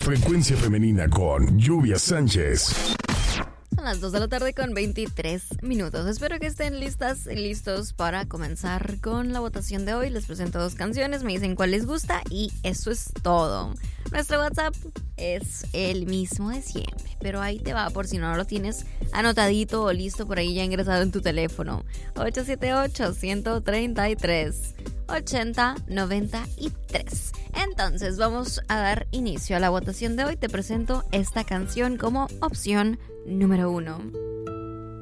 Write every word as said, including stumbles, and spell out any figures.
Frecuencia Femenina con Lluvia Sánchez. Son las dos de la tarde con veintitrés minutos. Espero que estén listas y listos para comenzar con la votación de hoy. Les presento dos canciones, me dicen cuál les gusta y eso es todo. Nuestro WhatsApp es el mismo de siempre, pero ahí te va por si no lo tienes anotadito o listo por ahí ya ingresado en tu teléfono. ocho siete ocho, uno tres tres, ocho cero nueve tres. Entonces vamos a dar inicio a la votación de hoy. Te presento esta canción como opción número uno.